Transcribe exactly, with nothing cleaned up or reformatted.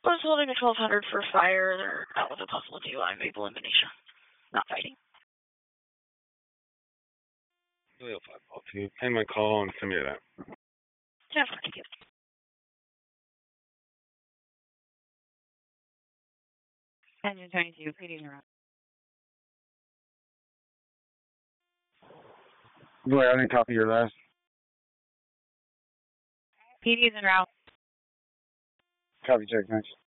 was holding a twelve hundred for fire. There, that was a possible D U I, maybe elimination. Not fighting. Leo five call two. End my call and send me that. ten four, thank you. Engine twenty-two, P D's around. Boy, I didn't copy your last. P D's en route. Copy check, thanks.